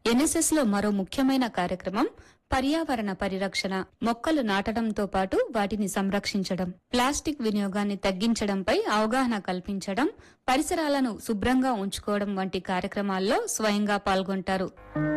NSS లో మరో ముఖ్యమైన కార్యక్రమం పర్యావరణ పరిరక్షణ. మొక్కలు నాటడంతో పాటు వాటిని సంరక్షించడం, ప్లాస్టిక్ వినియోగాన్ని తగ్గించడంపై అవగాహన కల్పించడం, పరిసరాలను శుభ్రంగా ఉంచుకోవడం వంటి కార్యక్రమాల్లో స్వయంగా పాల్గొంటారు.